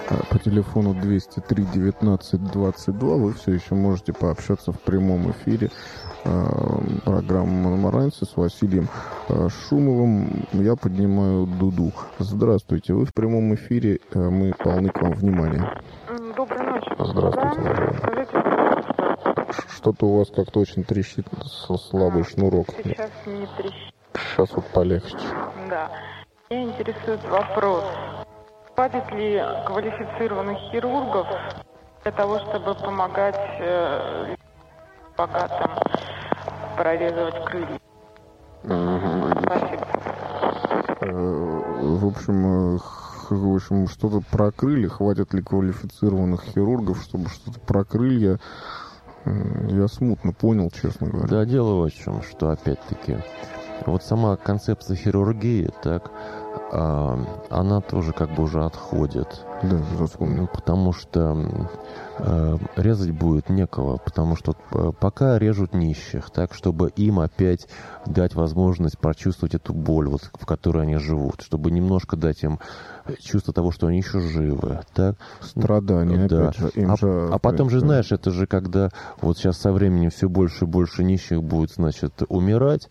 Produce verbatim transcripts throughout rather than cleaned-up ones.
по телефону двести три девятнадцать двадцать два вы все еще можете пообщаться в прямом эфире программы «Мономаранцы» с Василием Шумовым. Я поднимаю дуду. Здравствуйте, вы в прямом эфире, мы полны к вам внимания. Доброй ночи. Здравствуйте, да. Что-то у вас как-то очень трещит, слабый а, шнурок. Сейчас не трещит. Сейчас вот полегче. Да. Меня интересует вопрос. Хватит ли квалифицированных хирургов для того, чтобы помогать э, богатым прорезывать крылья? Ага. Спасибо. В общем, в общем, что-то про крылья. Хватит ли квалифицированных хирургов, чтобы что-то про крылья? Я смутно понял, честно говоря. Да, дело в чем, что опять-таки вот сама концепция хирургии, так, а, она тоже как бы уже отходит. Да, безусловно. Потому что э, резать будет некого, потому что э, пока режут нищих, так, чтобы им опять дать возможность прочувствовать эту боль, вот, в которой они живут, чтобы немножко дать им чувство того, что они еще живы. Так? Страдания, да. опять же. Им а, же, а потом же, да. знаешь, это же когда вот сейчас со временем все больше и больше нищих будет, значит, умирать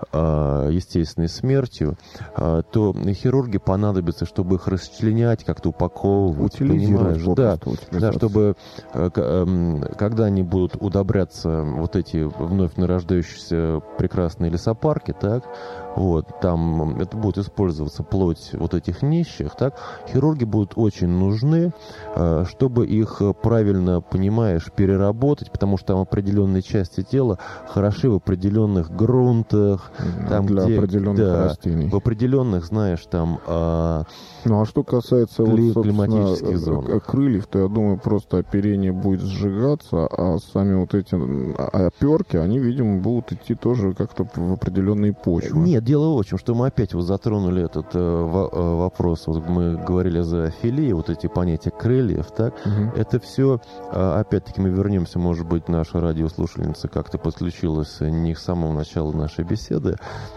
э, естественной смертью, э, то хирурги понадобятся, чтобы их расчленять, как-то упаковывать, понимаешь? Да, да, чтобы э, э, когда они будут удобряться вот эти вновь нарождающиеся прекрасные лесопарки, так, вот, там это будет использоваться плоть вот этих нищих, так, хирурги будут очень нужны, э, чтобы их правильно, понимаешь, переработать, потому что там определенные части тела хороши в определенных грунтах, там, для где, определенных да, растений. В определенных, знаешь, там... Э, ну, а что касается кли- вот, климатических зон. Крыльев, то я думаю, просто оперение будет сжигаться, а сами вот эти оперки, они, видимо, будут идти тоже как-то в определенные почвы. Нет, дело в чем, что мы опять вот затронули этот э, в, вопрос. Вот мы говорили за зоофилию, вот эти понятия крыльев, так? Угу. Это все, э, опять-таки, мы вернемся, может быть, наша радиослушательница как-то подключилась не с самого начала нашей беседы,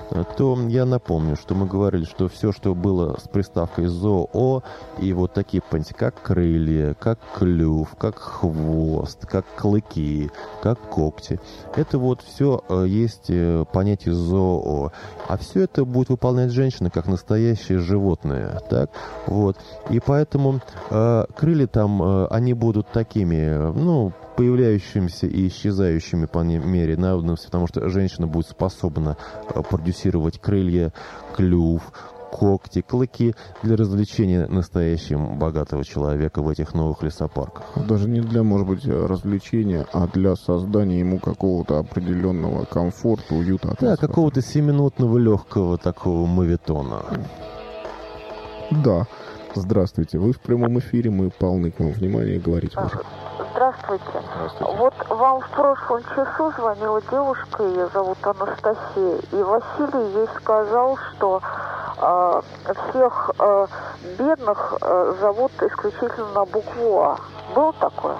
то я напомню, что мы говорили, что все, что было с приставкой зоо, и вот такие понятия, как крылья, как клюв, как хвост, как клыки, как когти, это вот все э, есть э, понятие зоо. А все это будет выполнять женщина как настоящее животное, так? Вот. И поэтому э, крылья там, э, они будут такими, ну, появляющимися и исчезающими по мере надобности, потому что женщина будет способна э, продюсировать крылья, клюв, когти, клыки для развлечения настоящего богатого человека в этих новых лесопарках. Даже не для, может быть, развлечения, а для создания ему какого-то определенного комфорта, уюта. Да, какого-то семиминутного легкого такого моветона. Да. Здравствуйте. Вы в прямом эфире, мы полны к вам внимания, говорите, пожалуйста. Здравствуйте. Здравствуйте. Вот вам в прошлом часу звонила девушка, ее зовут Анастасия, и Василий ей сказал, что э, всех э, бедных э, зовут исключительно на букву А. Было такое?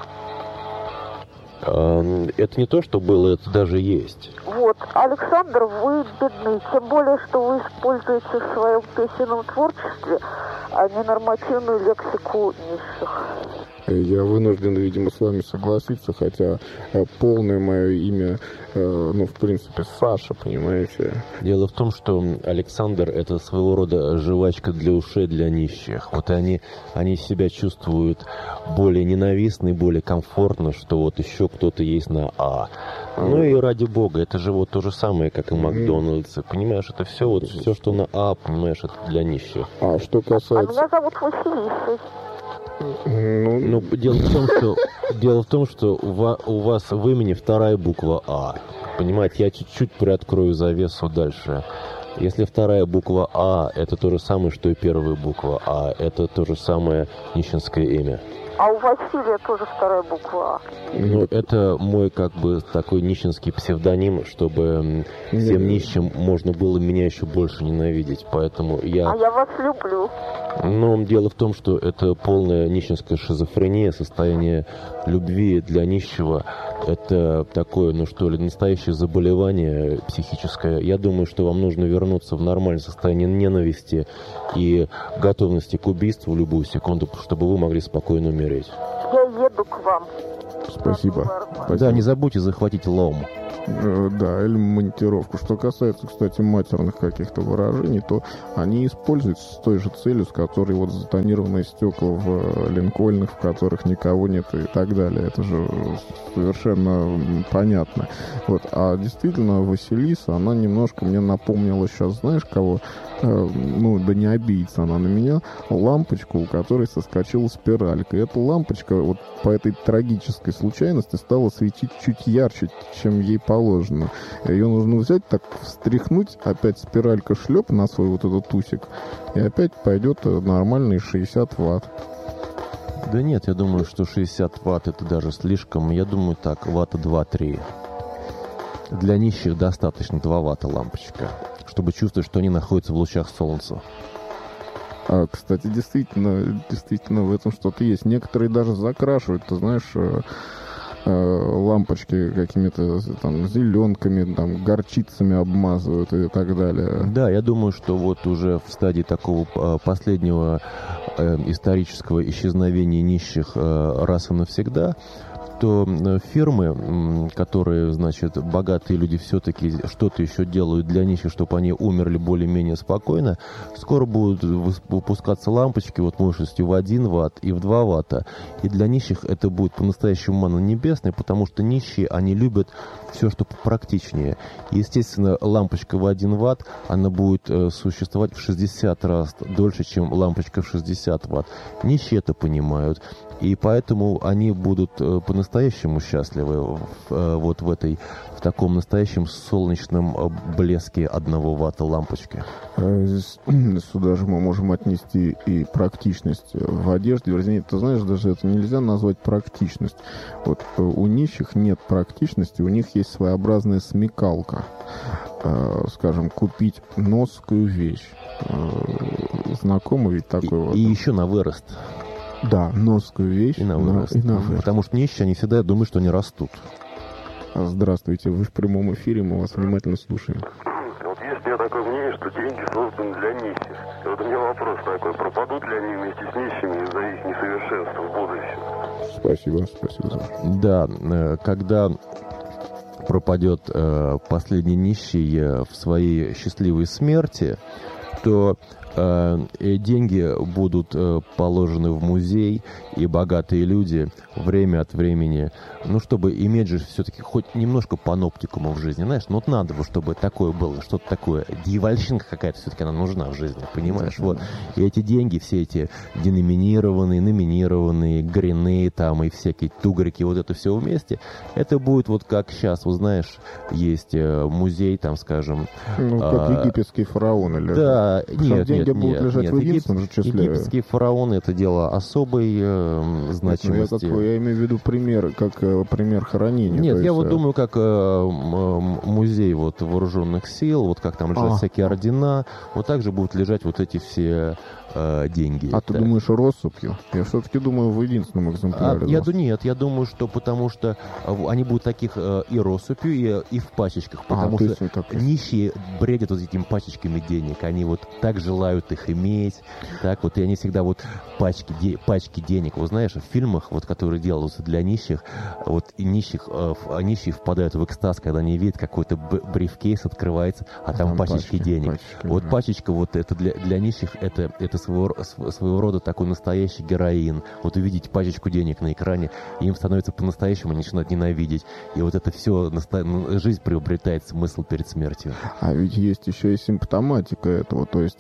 Это не то, что было, это даже есть. Вот, Александр, вы бедны, тем более, что вы используете в своем песенном творчестве а не нормативную лексику низших. Я вынужден, видимо, с вами согласиться, хотя полное мое имя, ну, в принципе, Саша, понимаете. Дело в том, что Александр — это своего рода жвачка для ушей для нищих. Вот они, они себя чувствуют более ненавистно и более комфортно, что вот еще кто-то есть на А. Ну и ради бога, это же вот то же самое, как и Макдональдс. Понимаешь, это все вот все, что на А, понимаешь, это для нищих. А что касается... А меня зовут Василиса. Ну, ну, дело в том, что дело в том, что у вас в имени вторая буква А. Понимаете, я чуть-чуть приоткрою завесу дальше. Если вторая буква А, это то же самое, что и первая буква А. Это то же самое нищенское имя. А у Василия тоже вторая буква А. Ну, это мой, как бы, такой нищенский псевдоним, чтобы всем нищим можно было меня еще больше ненавидеть. Поэтому я... А я вас люблю. Но дело в том, что это полная нищенская шизофрения, состояние любви для нищего. Это такое, ну что ли, настоящее заболевание психическое. Я думаю, что вам нужно вернуться в нормальное состояние ненависти и готовности к убийству в любую секунду, чтобы вы могли спокойно умереть. Я еду к вам. Спасибо. Спасибо. Да, не забудьте захватить лом. Да, или монтировку. Что касается, кстати, матерных каких-то выражений, то они используются с той же целью, с которой вот затонированные стекла в линкольнах, в которых никого нет и так далее. Это же совершенно понятно. Вот. А действительно, Василиса, она немножко мне напомнила сейчас, знаешь, кого? Ну, да не обидится она на меня, лампочку, у которой соскочила спиралька. И эта лампочка вот по этой трагической случайности стала светить чуть ярче, чем ей положено. Ее нужно взять, так встряхнуть, опять спиралька шлеп на свой вот этот усик, и опять пойдет нормальные шестьдесят ватт. Да нет, я думаю, что шестьдесят ватт это даже слишком. Я думаю так, ватта два-три. Для нищих достаточно два ватта лампочка, чтобы чувствовать, что они находятся в лучах солнца. А, кстати, действительно, действительно в этом что-то есть. Некоторые даже закрашивают, ты знаешь, э, э, лампочки какими-то там зеленками, там, горчицами обмазывают и так далее. Да, я думаю, что вот уже в стадии такого э, последнего э, исторического исчезновения нищих э, раз и навсегда, то фирмы, которые, значит, богатые люди все-таки что-то еще делают для нищих, чтобы они умерли более-менее спокойно, скоро будут выпускаться лампочки вот мощностью в один ватт и в два ватта. И для нищих это будет по-настоящему манна небесная, потому что нищие, они любят все, что попрактичнее. И, естественно, лампочка в один ватт, она будет э, существовать в шестьдесят раз дольше, чем лампочка в шестьдесят ватт. Нищие это понимают. И поэтому они будут э, по-настоящему счастливы в, э, вот в этой, в таком настоящем солнечном э, блеске одного ватта лампочки. Здесь, сюда же мы можем отнести и практичность в одежде. Вернее, ты знаешь, даже это нельзя назвать практичность. Вот э, у нищих нет практичности, у них есть своеобразная смекалка. Э, скажем, купить носкую вещь. Э, знакомо ведь такой и, вот. И еще на вырост. Да, носкую вещь и на вырост. На, и на вырост. Потому что нищие, они всегда думают, что они растут. Здравствуйте, вы в прямом эфире, мы вас внимательно слушаем. Вот есть у меня такое мнение, что деньги созданы для нищих. И вот у меня вопрос такой, пропадут ли они вместе с нищими из-за их несовершенства в будущем? Спасибо, спасибо за... Да, когда пропадет э, последний нищий э, в своей счастливой смерти, то э, деньги будут э, положены в музей, и богатые люди время от времени, ну, чтобы иметь же все-таки хоть немножко паноптикума в жизни, знаешь, ну, вот надо бы, чтобы такое было, что-то такое, дьявольщинка какая-то все-таки она нужна в жизни, понимаешь, вот, и эти деньги, все эти деноминированные, номинированные, грины там и всякие тугрики, вот это все вместе, это будет вот как сейчас, вот знаешь, есть э, музей, там, скажем... Ну, как э, египетские фараоны лежат. Да, нет, деньги нет, будут нет, лежать нет, в единственном же числе. Египетские фараоны — это дело особой э, значимости. Ну, я, как, я имею в виду пример, как э, пример хранения. Нет, я есть, вот э... думаю, как э, музей вот, вооруженных сил, вот как там лежат а. всякие ордена, вот так же будут лежать вот эти все э, деньги. А ты думаешь россыпью? Я все-таки думаю в единственном экземпляре. А, я думаю, нет, я думаю, что потому что они будут таких э, и россыпью, и, и в пачечках, потому а, что так... нищие бредят вот этими пачечками денег, они вот так желают их иметь, так вот, и они всегда вот пачки, де, пачки денег, вот знаешь, в фильмах, вот, которые делаются для нищих, вот и нищих, э, нищие впадают в экстаз, когда они видят какой-то брифкейс открывается, а там, там пачечки, пачки денег. Пачечки, вот да. Пачечка вот это для, для нищих, это, это своего, своего рода такой настоящий героин. Вот увидеть пачечку денег на экране, и им становится по-настоящему, они начинают ненавидеть. И вот это все, жизнь приобретает смысл перед смертью. А ведь есть еще и симптоматика этого, то есть если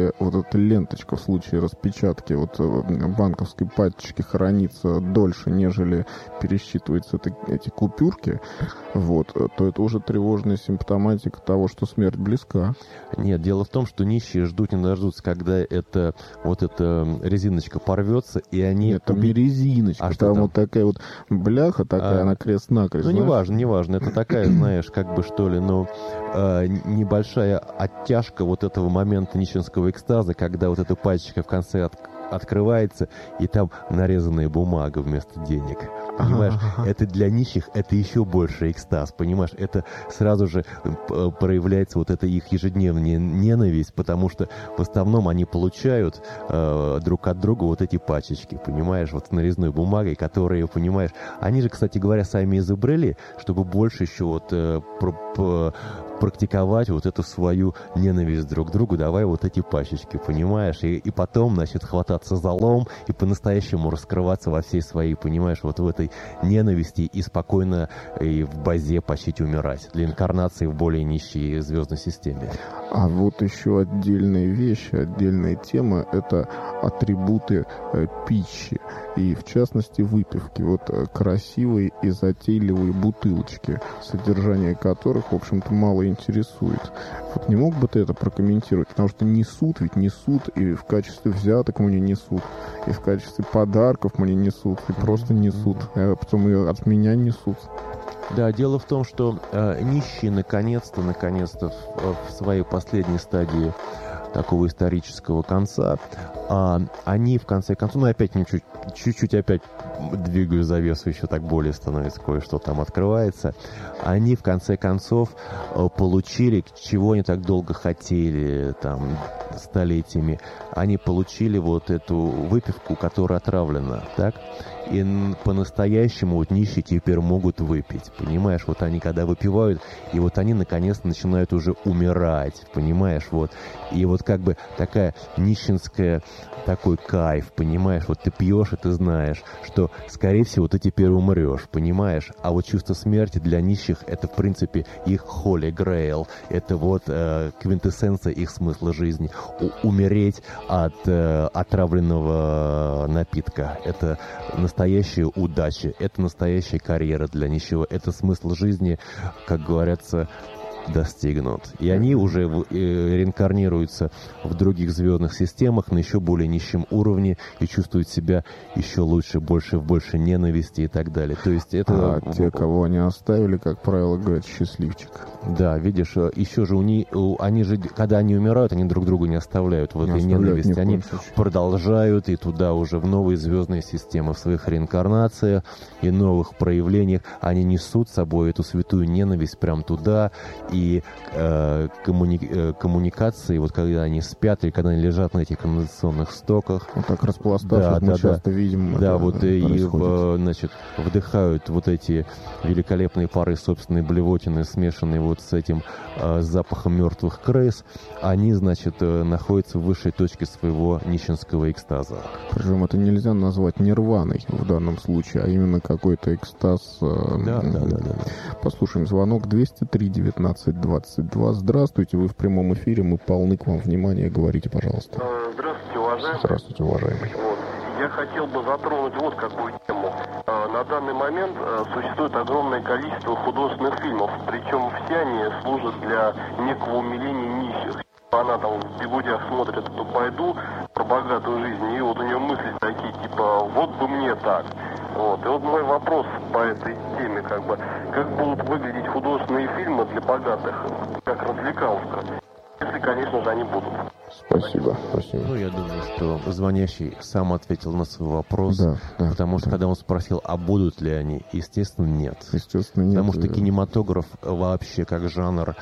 если вот эта ленточка в случае распечатки вот банковской пачки хранится дольше, нежели пересчитываются это, эти купюрки, вот, то это уже тревожная симптоматика того, что смерть близка. Нет, дело в том, что нищие ждут не дождутся, когда это, вот эта резиночка порвется, и они... Это не резиночка, а там вот такая вот бляха такая, а... она крест-накрест. Ну, неважно, неважно, это такая, знаешь, как бы что ли, ну, э, небольшая оттяжка вот этого момента нищенского экстаза, когда вот эта пальчика в конце от, открывается, и там нарезанная бумага вместо денег. Понимаешь, ага. Это для нищих, это еще больше экстаз, понимаешь, это сразу же проявляется вот эта их ежедневная ненависть, потому что в основном они получают э, друг от друга вот эти пачечки, понимаешь, вот с нарезной бумагой, которые, понимаешь, они же, кстати говоря, сами изобрели, чтобы больше еще вот э, про, про, практиковать вот эту свою ненависть друг к другу, давай вот эти пачечки, понимаешь, и, и потом, значит, хвататься за лом и по-настоящему раскрываться во всей своей, понимаешь, вот в этой ненависти и спокойно и в базе почти умирать для инкарнации в более нищей звездной системе. А вот еще отдельные вещи, отдельная тема — это атрибуты э, пищи, и в частности выпивки. Вот э, красивые и затейливые бутылочки, содержание которых, в общем-то, мало интересует. Вот не мог бы ты это прокомментировать? Потому что несут, ведь несут, и в качестве взяток мне несут, и в качестве подарков мне несут, и просто несут, а потом и от меня несут. Да, дело в том, что э, нищие наконец-то, наконец-то в, в своей последней стадии такого исторического конца, а, они в конце концов, ну опять чуть, чуть-чуть опять двигаю завесу, еще так более становится, кое-что там открывается, они в конце концов получили, чего они так долго хотели, там, столетиями, они получили вот эту выпивку, которая отравлена, так? И по-настоящему вот нищие теперь могут выпить, понимаешь, вот они когда выпивают, и вот они наконец-то начинают уже умирать, понимаешь, вот, и вот как бы такая нищенская, такой кайф, понимаешь, вот ты пьешь, и ты знаешь, что, скорее всего, ты теперь умрешь, понимаешь, а вот чувство смерти для нищих — это, в принципе, их holy grail, это вот э, квинтэссенция их смысла жизни, У- умереть от э, отравленного напитка, это настоящая удача, это настоящая карьера для нищего, это смысл жизни, как говорится, достигнут. И они уже в, э, реинкарнируются в других звездных системах на еще более низком уровне и чувствуют себя еще лучше, больше, в больше ненависти и так далее. То есть это... А те, кого они оставили, как правило, говорят, счастливчик. Да, видишь, еще же у них, они же, когда они умирают, они друг друга не оставляют в этой ненависти. Они продолжают и туда уже в новые звездные системы, в своих реинкарнациях и новых проявлениях. Они несут с собой эту святую ненависть прям туда. И э, коммуни... э, коммуникации, вот когда они спят или когда они лежат на этих канализационных стоках. Вот так распластавшись, да, мы да, часто да. видим. Да, вот и, и значит, вдыхают вот эти великолепные пары собственной блевотины, смешанные вот с этим э, запахом мертвых крыс. Они, значит, э, находятся в высшей точке своего нищенского экстаза. Причем это нельзя назвать нирваной в данном случае, а именно какой-то экстаз. Э, да, да, да, да, да. Послушаем звонок двести три девятнадцать двадцать два. Здравствуйте, вы в прямом эфире, мы полны к вам внимания, говорите, пожалуйста. Здравствуйте, уважаемый. Здравствуйте, уважаемый. Вот. Я хотел бы затронуть вот какую тему. На данный момент существует огромное количество художественных фильмов, причем все они служат для некого умиления нищих. Она там в бегудях смотрит эту байду про богатую жизнь, и вот у нее мысли такие, типа, вот бы мне так. Вот. И вот мой вопрос по этой теме, как бы, как будут выглядеть художественные фильмы для богатых, как развлекаловка, если, конечно же, они будут. Спасибо, спасибо. Ну, я думаю, что звонящий сам ответил на свой вопрос, да, да, потому что, да. когда он спросил, а будут ли они, естественно, нет. Естественно, нет. Потому что кинематограф вообще как жанр,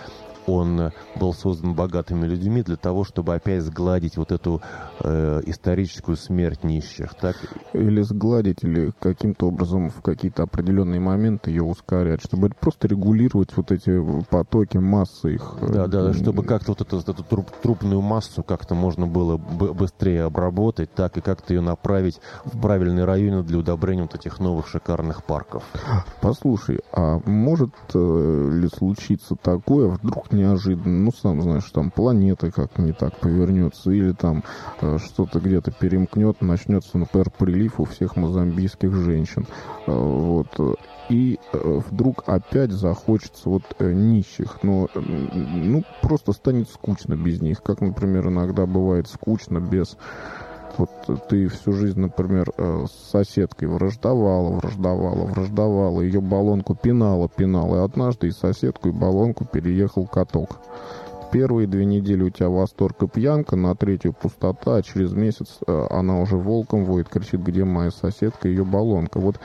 он был создан богатыми людьми для того, чтобы опять сгладить вот эту э, историческую смерть нищих, так? Или сгладить, или каким-то образом в какие-то определенные моменты ее ускорять, чтобы просто регулировать вот эти потоки, массы их. Да, да, чтобы как-то вот эту, эту труп, трупную массу как-то можно было б- быстрее обработать, так и как-то ее направить в правильные районы для удобрения вот этих новых шикарных парков. Послушай, а может э, ли случиться такое, вдруг не неожиданно. Ну, сам знаешь, там планета как не так повернется, или там э, что-то где-то перемкнет, начнется, например, прилив у всех мозамбийских женщин. Э, вот. И э, вдруг опять захочется вот э, нищих. Но э, ну, просто станет скучно без них. Как, например, иногда бывает скучно без... Вот ты всю жизнь, например, с соседкой враждовала, враждовала, враждовала, ее баллонку пинала, пинала, и однажды и соседку, и баллонку переехал каток. Первые две недели у тебя восторг и пьянка, на третью пустота, а через месяц она уже волком воет, кричит, где моя соседка, ее баллонка. Вот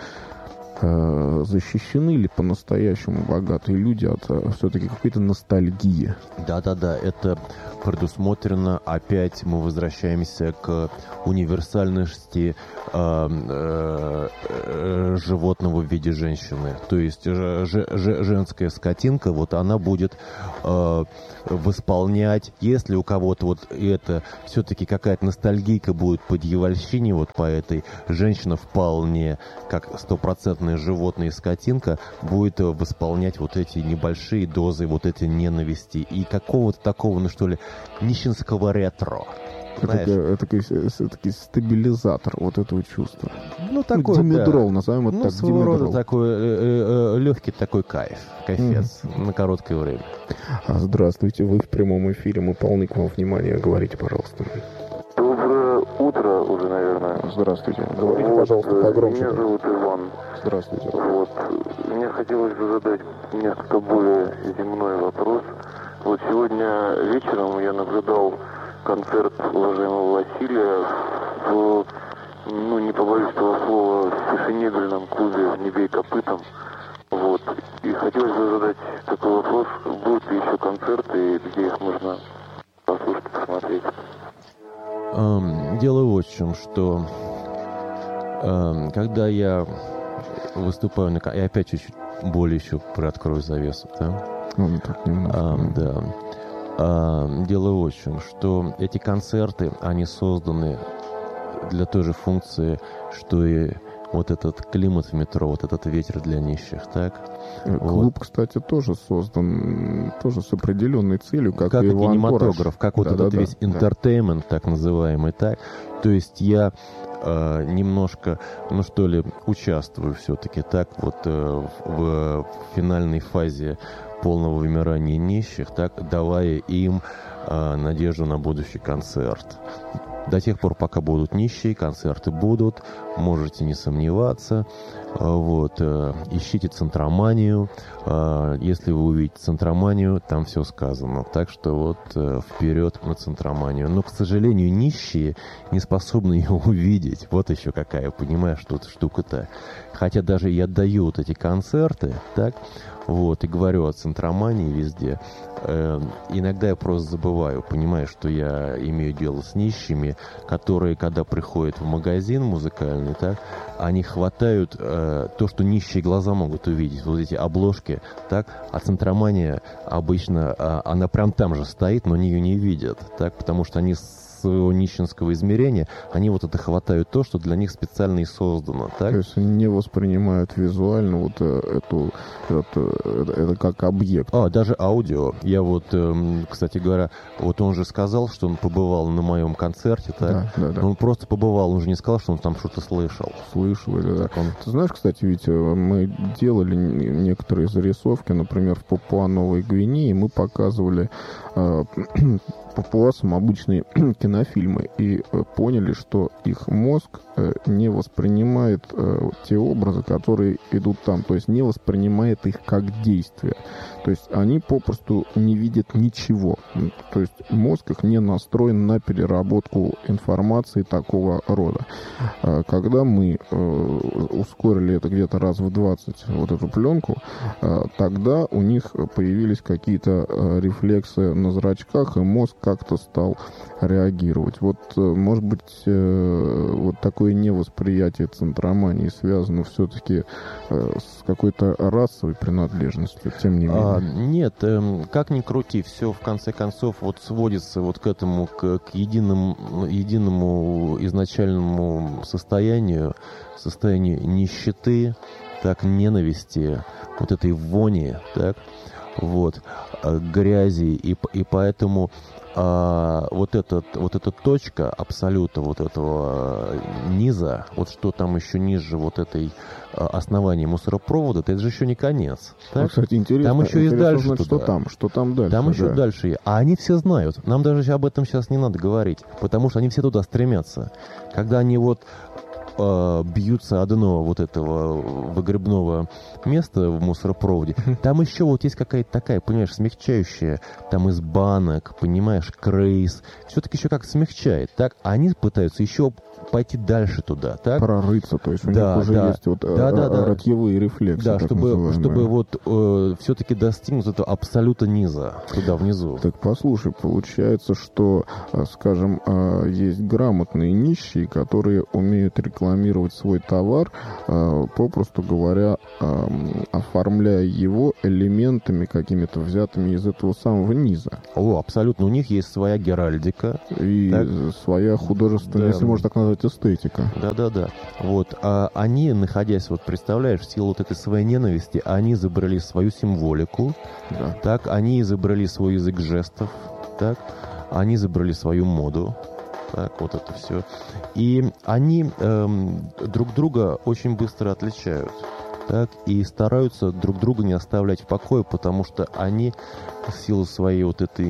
защищены ли по-настоящему богатые люди от все-таки какой-то ностальгии? Да-да-да, это предусмотрено. Опять мы возвращаемся к универсальности э, э, э, животного в виде женщины. То есть ж, ж, женская скотинка, вот она будет э, восполнять, если у кого-то вот это все-таки какая-то ностальгийка будет по дьявольщине, вот по этой, женщина вполне, как стопроцентная животное и скотинка, будет восполнять вот эти небольшие дозы вот этой ненависти и какого-то такого, ну что ли, нищенского ретро. Это такой стабилизатор вот этого чувства. Ну, такой, димедрол, да. назовем это ну, так, своего димедрол. рода такой э, э, легкий такой кайф, кайфец mm-hmm. на короткое время. Здравствуйте, вы в прямом эфире, мы полны к вам внимания, говорите, пожалуйста. Доброе утро уже, наверное. Здравствуйте. Говорите, вот, пожалуйста, погромче. Меня зовут Иван. Здравствуйте. Вот. Мне хотелось бы задать несколько более земной вопрос. Вот сегодня вечером я наблюдал концерт уважаемого Василия в, ну, не побоюсь этого слова, в фешенебельном клубе «Не бей копытом». Вот. И хотелось бы задать такой вопрос, будут ли еще концерты, и где их можно послушать, посмотреть? Um, дело вот в чем, что um, когда я выступаю на... Я опять чуть-чуть более еще приоткрою завесу, да? Ну, так немножко. Um, да. Um, дело вот в чем, что эти концерты, они созданы для той же функции, что и вот этот климат в метро, вот этот ветер для нищих, так? Клуб, вот. Кстати, тоже создан, тоже с определенной целью, как, как и кинематограф, Иван как вот да, этот да, весь да, entertainment, так называемый, так? То есть я э, немножко, ну что ли, участвую все-таки, так, вот э, в, в финальной фазе полного вымирания нищих, так, давая им э, надежду на будущий концерт. До тех пор, пока будут нищие, концерты будут, можете не сомневаться. Вот. Ищите центроманию. Если вы увидите центроманию, там все сказано. Так что вот вперед на центроманию. Но, к сожалению, нищие не способны ее увидеть. Вот еще какая, понимаешь, тут штука-то. Хотя даже я даю вот эти концерты, так, вот, и говорю о центромании везде. Э, иногда я просто забываю, понимаю, что я имею дело с нищими, которые, когда приходят в магазин музыкальный, так, они хватают э, то, что нищие глаза могут увидеть, вот эти обложки, так, а центромания обычно, э, она прям там же стоит, но они ее не видят, так, потому что они своего нищенского измерения, они вот это хватают то, что для них специально и создано, так? То есть они не воспринимают визуально вот эту, это, это, это как объект. А, даже аудио. Я вот, эм, кстати говоря, вот он же сказал, что он побывал на моем концерте, так? Да, да, да. Он просто побывал, он же не сказал, что он там что-то слышал. Слышал, да. Он... Ты знаешь, кстати, Витя, мы делали некоторые зарисовки, например, в Папуа-Новой Гвинее, мы показывали э, папуасам обычные кинофильмы и э, поняли, что их мозг э, не воспринимает э, те образы, которые идут там, то есть не воспринимает их как действие. То есть они попросту не видят ничего. То есть мозг их не настроен на переработку информации такого рода. Когда мы ускорили это где-то раз в двадцать, вот эту пленку, тогда у них появились какие-то рефлексы на зрачках, и мозг как-то стал реагировать. Вот, может быть, вот такое невосприятие центромании связано все-таки с какой-то расовой принадлежностью, тем не менее. А, нет, э, как ни крути, все в конце концов вот сводится вот к этому, к, к единому, единому изначальному состоянию, состоянию нищеты, так, ненависти, вот этой вони, так. вот, грязи, и, и поэтому а, вот, этот, вот эта точка абсолюта вот этого низа, вот что там еще ниже вот этой основания мусоропровода, это же еще не конец. Ну, кстати, интересно, там еще интересно и дальше знать, туда. что там, что там дальше. Там еще да. дальше. А они все знают. Нам даже об этом сейчас не надо говорить, потому что они все туда стремятся. Когда они вот э, бьются о дно вот этого выгребного места в мусоропроводе, там еще вот есть какая-то такая, понимаешь, смягчающая, там из банок, понимаешь, крейс, все-таки еще как смягчает, так? А они пытаются еще пойти дальше туда, так? Прорыться, то есть у да, них уже да, есть вот да, да, да. ротьевые рефлексы. Да, чтобы, чтобы вот э, все-таки достигнуть этого абсолюта низа, туда внизу. Так послушай, получается, что, скажем, есть грамотные нищие, которые умеют рекламировать свой товар, попросту говоря, оформляя его элементами какими-то взятыми из этого самого низа. О, абсолютно. У них есть своя геральдика. И так? своя художественная, да, если можно так назвать, эстетика. Да-да-да. Вот. А они, находясь, вот представляешь, в силу вот этой своей ненависти, они изобрели свою символику, да. Так, они изобрели свой язык жестов, так, они изобрели свою моду. Так, вот это все. И они эм, друг друга очень быстро отличают. Так, и стараются друг друга не оставлять в покое, потому что они в силу своей вот этой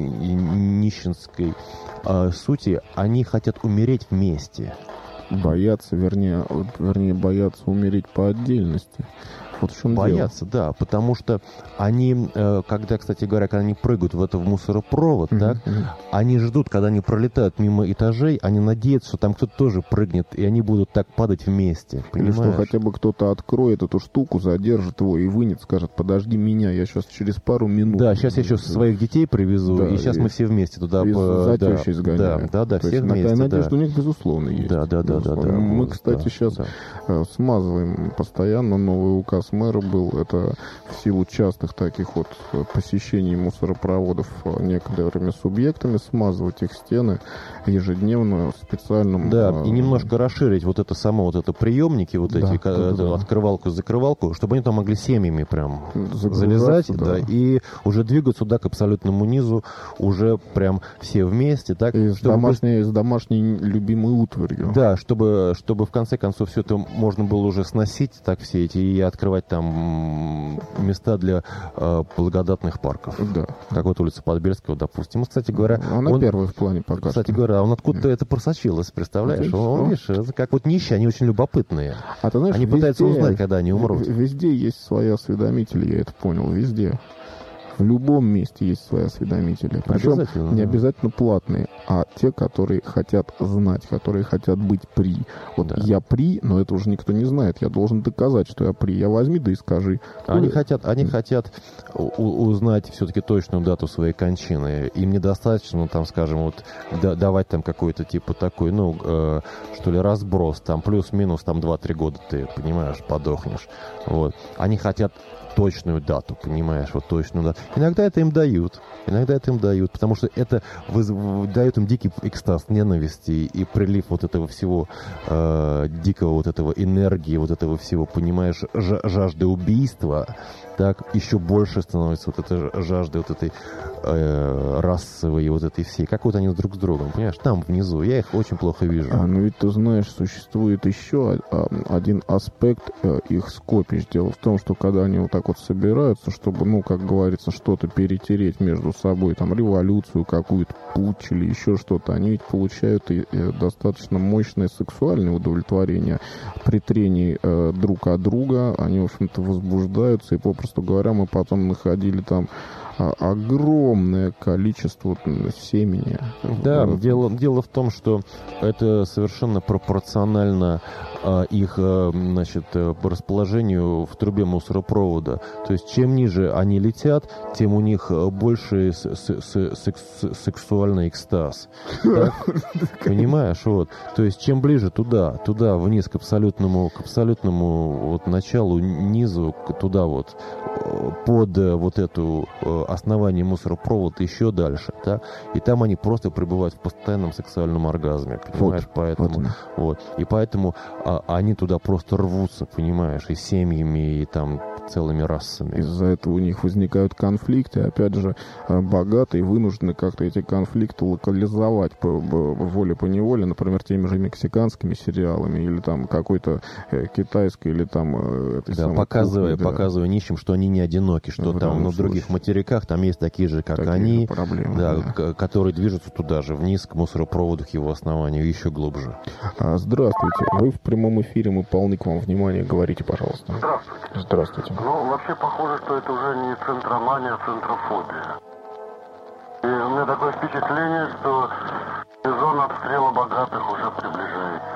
нищенской э, сути, они хотят умереть вместе. Боятся, вернее, вернее, боятся умереть по отдельности. Вот в чем боятся, дело. Да, потому что они, когда, кстати говоря, когда они прыгают в это в мусоропровод, mm-hmm. так, mm-hmm. они ждут, когда они пролетают мимо этажей, они надеются, что там кто-то тоже прыгнет, и они будут так падать вместе, понимаешь? Или что хотя бы кто-то откроет эту штуку, задержит его и вынет, скажет: подожди меня, я сейчас через пару минут. Да, сейчас я еще своих детей привезу, да, и сейчас и, мы все вместе туда... И за тещей да, сгоняем. Да, да, да, То все есть, вместе, надежда да. у них, безусловно, есть. Да, да, да, да, да. Мы, да, кстати, да, сейчас да. смазываем постоянно, новый указ мэра был, это в силу частых таких вот посещений мусоропроводов некоторыми субъектами, смазывать их стены ежедневно специальным... Да, а... и немножко расширить вот это само, вот это приемники, вот да, эти, да, это, да. открывалку-закрывалку, чтобы они там могли семьями прям залезать, да. Да, и уже двигаться туда к абсолютному низу, уже прям все вместе, так? И с домашней, с домашней любимой утварью. Да, чтобы, чтобы в конце концов все это можно было уже сносить, так все эти, и открывать там места для э, благодатных парков. Да. Как вот улица Подбельского, допустим. И, кстати говоря... Она он, первая в плане пока Кстати что. говоря, он откуда-то это просочилось, представляешь? Он, он, видишь, как вот нищие, они очень любопытные. А ты знаешь, они везде, пытаются узнать, когда они умрут. Везде есть свои осведомители, я это понял, везде. В любом месте есть свои осведомители. Причем обязательно, не да. обязательно платные, а те, которые хотят знать, которые хотят быть при. Вот да. я при, но это уже никто не знает. Я должен доказать, что я при. Я возьми, да и скажи. Они, ну, хотят, они хотят у- узнать все-таки точную дату своей кончины. Им недостаточно, ну, там, скажем, вот да, давать там какой-то типа такой, ну, э, что ли, разброс. Там плюс-минус там два-три года ты, понимаешь, подохнешь. Вот. Они хотят точную дату, понимаешь, вот точную дату. Иногда это им дают, иногда это им дают, потому что это вызв... дает им дикий экстаз ненависти и прилив вот этого всего э, дикого вот этого энергии, вот этого всего, понимаешь, ж- жажды убийства, так еще больше становится вот эта жажда вот этой э, расовой, вот этой всей. Как вот они друг с другом, понимаешь, там внизу. Я их очень плохо вижу. А, ну ведь ты знаешь, существует еще один аспект их скопищ. Дело в том, что когда они вот так вот собираются, чтобы, ну, как говорится, что-то перетереть между собой, там, революцию какую-то, путч или еще что-то, они ведь получают и, и достаточно мощное сексуальное удовлетворение при трении э, друг от друга. Они, в общем-то, возбуждаются, и, попросту говоря, мы потом находили там огромное количество семени. Да, дело, дело в том, что это совершенно пропорционально а, их, а, значит, по расположению в трубе мусоропровода. То есть, чем ниже они летят, тем у них больше с- с- с- секс- сексуальный экстаз. Понимаешь, вот. То есть, чем ближе туда, туда, вниз, к абсолютному, к абсолютному вот началу, низу, туда вот, под вот эту основание мусоропровода еще дальше, да, и там они просто пребывают в постоянном сексуальном оргазме, понимаешь, вот, поэтому, вот, вот, и поэтому а, они туда просто рвутся, понимаешь, и семьями, и там целыми расами. Из-за этого у них возникают конфликты. Опять же, богатые вынуждены как-то эти конфликты локализовать по, по воле-поневоле, например, теми же мексиканскими сериалами или там какой-то э, китайской или там... Э, этой да, самой показывая, кухни, да. показывая нищим, что они не одиноки, что В там на случае. других материках там есть такие же, как такие они, проблемы, да, да. к- которые движутся туда же, вниз к мусоропроводу, к его основанию, еще глубже. А, здравствуйте. Вы в прямом эфире, мы полны к вам внимания. Говорите, пожалуйста. Здравствуйте. Здравствуйте. Ну, вообще похоже, что это уже не центромания, а центрофобия. И у меня такое впечатление, что сезон обстрела богатых уже приближается.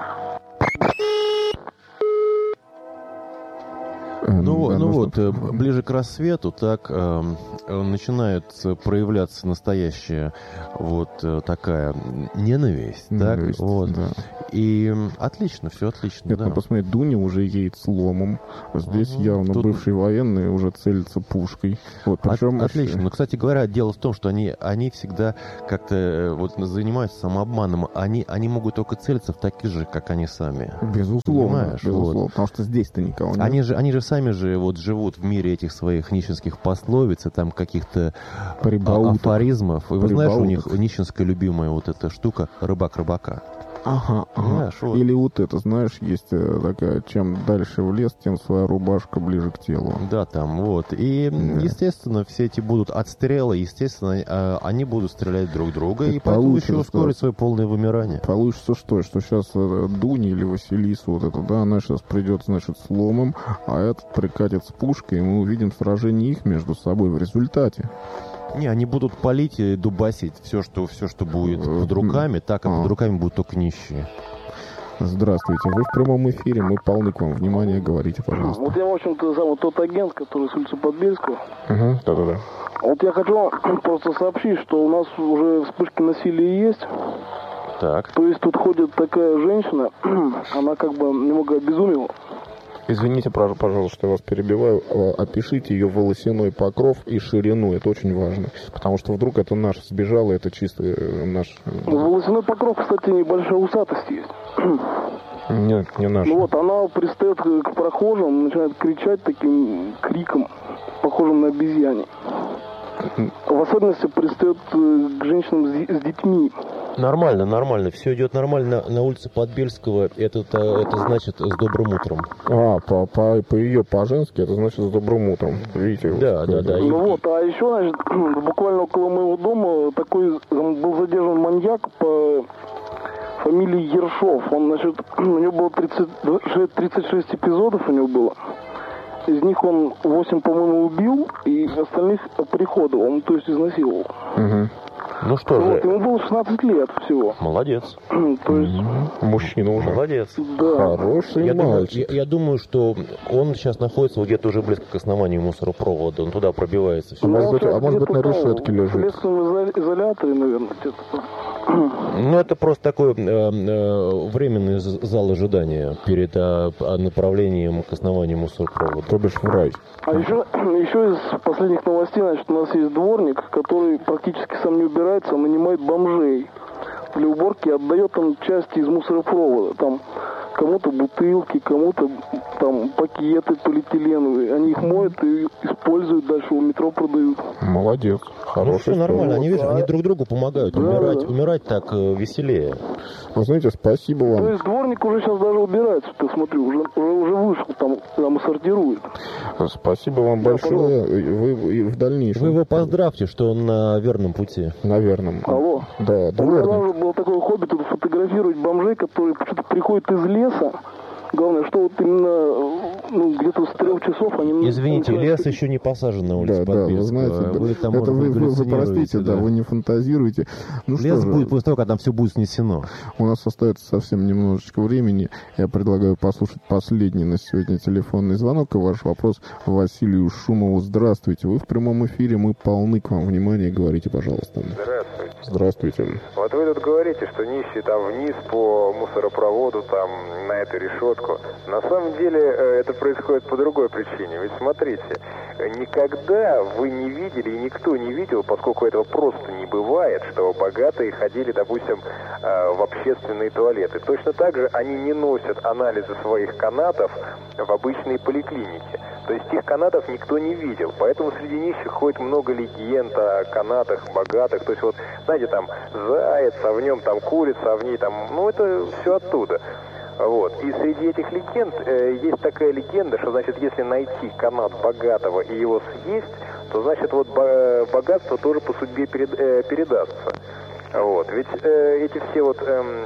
Ну, Да, ну нужно- вот, э, ближе к рассвету так э, э, начинает проявляться настоящая вот э, такая ненависть, так, Ненависть, вот. да. И м, отлично, все отлично, Нет, да. ну посмотри, Дуня уже едет с ломом. Здесь Мгм. явно Тут- бывший военный уже целится пушкой. Вот, От- причем отлично. Но, кстати говоря, дело в том, что они, они всегда как-то э, вот занимаются самообманом. Они, они могут только целиться в таких же, как они сами. Безусловно, Понимаешь, безусловно. вот. Потому что здесь-то никого нет. Они же, они же сами же вот живут в мире этих своих нищенских пословиц и там каких-то а- Прибауток. афоризмов. И вы знаешь, у них Прибауток. нищенская любимая вот эта штука рыбак рыбака. Ага, ага. Понимаешь, вот. Или вот это, знаешь, есть э, такая, чем дальше в лес, тем своя рубашка ближе к телу. Да, там, вот. И, Да. естественно, все эти будут отстрелы, естественно, э, они будут стрелять друг друга, И и поэтому получится, еще ускорит что- свое полное вымирание. Получится что? Что сейчас Дуня или Василиса, вот это, да, она сейчас придет, значит, с ломом, а этот прикатит с пушкой, и мы увидим сражение их между собой в результате. Не, они будут палить и дубасить все, что, все, что будет Э, под руками, так как а. под руками будут только нищие. Здравствуйте, вы в прямом эфире, мы полны к вам внимания, говорите, пожалуйста. Вот я, в общем-то, сам вот тот агент, который с улицы Подбельского. Угу, да-да-да. Вот я хочу вам просто сообщить, что у нас уже вспышки насилия есть. Так. То есть тут ходит такая женщина, она как бы немного обезумела. Извините, пож- пожалуйста, что я вас перебиваю. Э, Опишите ее волосяной покров и ширину, это очень важно. Потому что вдруг это наш сбежал, и это чисто э, наш... э, Волосяной покров, кстати, небольшая усатость есть. Нет, не наш. Ну вот, она пристает к к прохожим, начинает кричать таким криком, похожим на обезьяне. В особенности пристает э, к женщинам с, ди- с детьми. Нормально, нормально. Все идет нормально. На улице Подбельского это, это, это значит с добрым утром. А, по, по, по ее по-женски, это значит с добрым утром. Видите? Да, вот, да, да. И- Ну вот, а еще, значит, буквально около моего дома такой там был задержан маньяк по фамилии Ершов. Он, значит, у него было тридцать, тридцать шесть эпизодов у него было. Из них он восемь, по-моему, убил, и остальных приходовал, он, то есть, изнасиловал. Мгм. Ну что Вот, же, ему было шестнадцать лет всего. молодец. То есть, Мужчина уже. Молодец. да. Хороший Я думаю, мальчик. я, я думаю, что он сейчас находится вот где-то уже близко к основанию мусоропровода. Он туда пробивается. Всё. А может быть, он а может быть, на где-то там решетке лежит? В следственном изо- изоляторе, наверное, где-то там. Ну, это просто такой э, э, временный з- зал ожидания перед э, направлением к основанию мусоропровода. То бишь в рай. А еще, еще из последних новостей, значит, у нас есть дворник, который практически сам не убирается, а нанимает бомжей для уборки, отдает там части из мусоропровода. Там кому-то бутылки, кому-то там пакеты полиэтиленовые. Они их моют и используют, дальше у метро продают. Молодец. Ну, Хороший. все нормально, они, видишь, а- они друг другу помогают. Да, умирать, да. умирать так э, веселее. Вы знаете, спасибо То вам. есть дворник уже сейчас даже убирается, ты смотри, уже, уже, уже вышел, там, там сортирует. Спасибо вам Да, большое. Вы, вы в дальнейшем. Вы его поздравьте, что он на верном пути. Наверное. Алло. Да, У меня дворник. даже было такое хобби тут фотографировать бомжей, которые что-то приходят из леса. Главное, что вот именно ну, где-то с трех часов они... Извините, начинают- лес еще не посажен на улице Да, да, вы Подбельского. знаете, да, Вы там, это может вы, быть, вы, вы галлюцинируете, простите, да. вы не фантазируете. Ну Лес что же, будет после того, когда там все будет снесено. у нас остается совсем немножечко времени. Я предлагаю послушать последний на сегодня телефонный звонок и ваш вопрос Василию Шумову. Здравствуйте, вы в прямом эфире, мы полны к вам внимания, говорите, пожалуйста. Здравствуйте. Здравствуйте. Вот вы тут говорите, что нищие там вниз по мусоропроводу, там на эту решетку. На самом деле э, это происходит по другой причине. Ведь смотрите, никогда вы не видели, и никто не видел, поскольку этого просто не бывает, что богатые ходили, допустим, в общественные туалеты. Точно так же они не носят анализы своих канатов в обычные поликлиники. То есть их канатов никто не видел. Поэтому среди нищих ходит много легенд о канатах богатых. То есть вот, знаете, там заяц, а в нем там курица, а в ней там... Ну, это все оттуда. Вот. И среди этих легенд э, есть такая легенда, что, значит, если найти канат богатого и его съесть, то, значит, вот богатство тоже по судьбе перед, э, передастся. Вот. Ведь э, эти все вот... Э,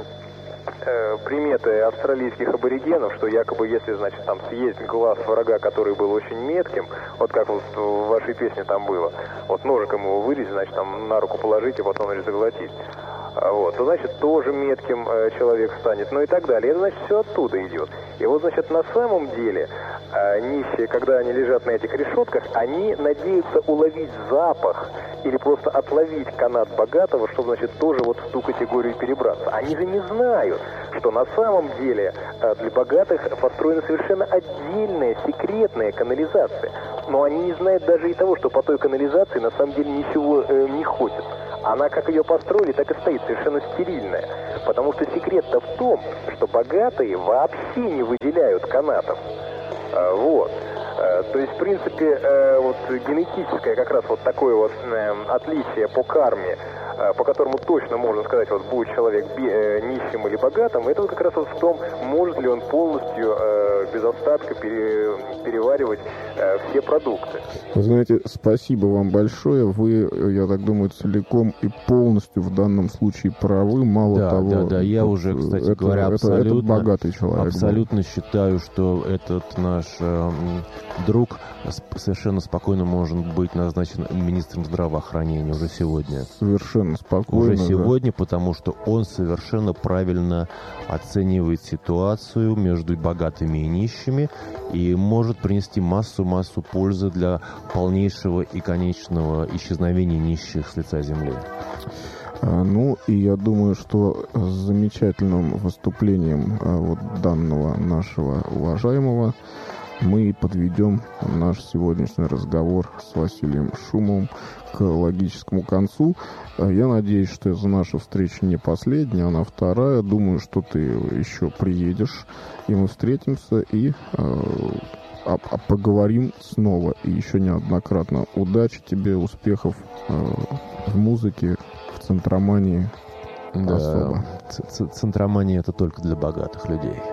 приметы австралийских аборигенов, что якобы если, значит, там съесть глаз врага, который был очень метким, вот как вот в вашей песне там было, вот ножиком его вырезать, значит, там на руку положить и потом заглотить, вот, то, значит, тоже метким э, человек станет, ну и так далее. Это, значит, все оттуда идет. И вот, значит, на самом деле э, нищие, когда они лежат на этих решетках, они надеются уловить запах или просто отловить канат богатого, чтобы, значит, тоже вот в ту категорию перебраться. Они же не знают, что на самом деле э, для богатых построена совершенно отдельная, секретная канализация. Но они не знают даже и того, что по той канализации на самом деле ничего э, не ходит. Она, как ее построили, так и стоит, совершенно стерильная. Потому что секрет-то в том, что богатые вообще не выделяют канатов. А, вот. А, то есть, в принципе, а, вот генетическое как раз вот такое вот а, отличие по карме, а, по которому точно можно сказать, вот будет человек би, а, нищим или богатым, это вот как раз вот в том, может ли он полностью а, без остатка пере, переваривать а, все продукты. Вы знаете, спасибо вам большое. Вы, я так думаю, целиком и полностью в данном случае правы. Мало да, того... Да, да, я уже, кстати это, говоря, это, абсолютно, это богатый человек. абсолютно был. считаю, что этот наш э, друг совершенно спокойно может быть назначен министром здравоохранения уже сегодня. Совершенно спокойно. Уже да. сегодня, потому что он совершенно правильно оценивает ситуацию между богатыми и нищими и может принести массу-массу пользы для полнейшего и конечного исчезновения нищих с лица земли. Ну, и я думаю, что с замечательным выступлением вот данного нашего уважаемого мы подведем наш сегодняшний разговор с Василием Шумовым к логическому концу. Я надеюсь, что эта наша встреча не последняя, она вторая. Думаю, что ты еще приедешь, и мы встретимся и а, а поговорим снова. И еще неоднократно. Удачи тебе, успехов э, в музыке, в центромании. Да, ц- ц- центромания — это только для богатых людей.